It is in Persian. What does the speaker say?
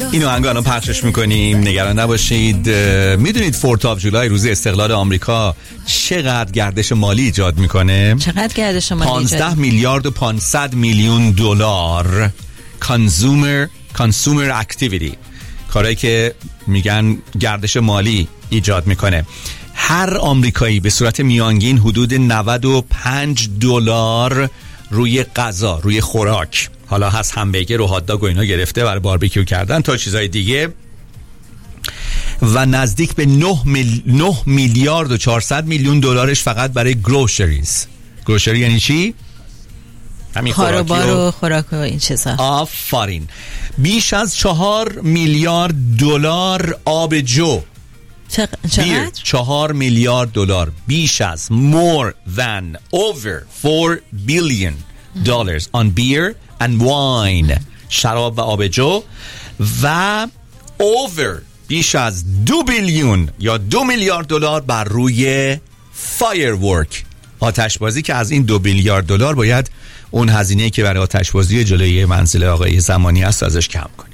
اینو الان پخشش میکنیم، نگران نباشید. میدونید 4th of July روز استقلال آمریکا چقدر گردش مالی ایجاد میکنه؟ چقدر گردش مالی 15 میلیارد و 500 میلیون دلار consumer activity، کارهایی که میگن گردش مالی ایجاد میکنه. هر آمریکایی به صورت میانگین حدود 95 دلار روی غذا، روی خوراک، حالا هست همبرگر و هات داگ و اینا گرفته برای باربیکیو کردن تا چیزای دیگه، و نزدیک به 9 میلیارد و 400 میلیون دلارش فقط برای گروشریز. گروشری یعنی چی؟ همین خاروبار و خوراک و این چیزا. آفرین. بیش از 4 میلیارد دلار آبجو. چقدر؟ 4 میلیارد دلار، بیش از more than over 4 billion dollars on beer and wine، شراب و آبجو، و over بیش از 2 بیلیون یا 2 میلیارد دلار بر روی firework، آتشبازی، که از این 2 میلیارد دلار باید اون هزینه‌ای که برای آتشبازی جلوی منزل آقای زمانی است ازش کم کنیم.